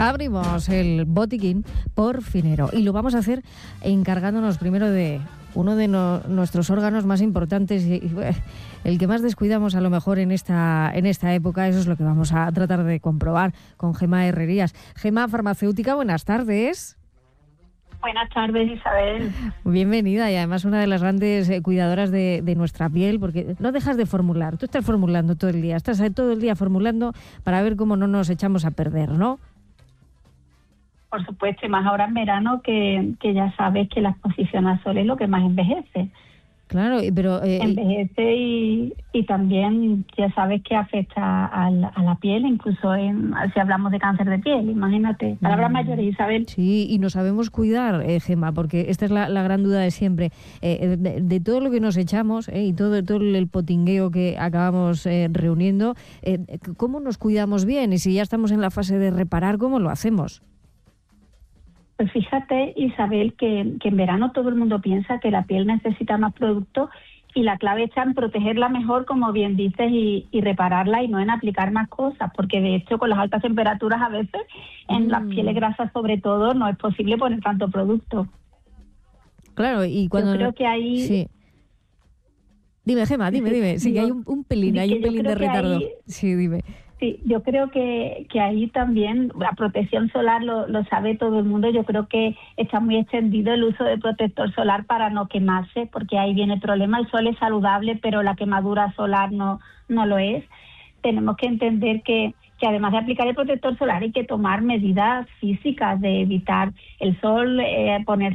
Abrimos el botiquín por finero y lo vamos a hacer encargándonos primero de uno de nuestros órganos más importantes y el que más descuidamos a lo mejor en esta época. Eso es lo que vamos a tratar de comprobar con Gemma Herrerías. Gemma, farmacéutica, buenas tardes. Buenas tardes, Isabel. Bienvenida, y además una de las grandes cuidadoras de nuestra piel, porque no dejas de formular. Tú estás formulando todo el día, estás todo el día formulando para ver cómo no nos echamos a perder, ¿no? Por supuesto, y más ahora en verano, que ya sabes que la exposición al sol es lo que más envejece. Claro, pero... envejece y también ya sabes que afecta a la piel, incluso si hablamos de cáncer de piel, imagínate. Palabras mayores, Isabel. Sí, y nos sabemos cuidar, Gemma, porque esta es la gran duda de siempre. De todo lo que nos echamos y todo el potingueo que acabamos reuniendo, ¿cómo nos cuidamos bien? Y si ya estamos en la fase de reparar, ¿cómo lo hacemos? Pues fíjate, Isabel, que en verano todo el mundo piensa que la piel necesita más producto y la clave está en protegerla mejor, como bien dices, y repararla y no en aplicar más cosas, porque de hecho con las altas temperaturas a veces en las pieles grasas sobre todo no es posible poner tanto producto. Claro, y cuando... Yo creo que ahí... Sí. Dime, Gemma, dime. Sí, digo, hay un pelín de retardo. Ahí... Sí, dime. Sí, yo creo que ahí también la protección solar lo sabe todo el mundo. Yo creo que está muy extendido el uso de protector solar para no quemarse, porque ahí viene el problema. El sol es saludable, pero la quemadura solar no lo es. Tenemos que entender que además de aplicar el protector solar hay que tomar medidas físicas de evitar el sol, poner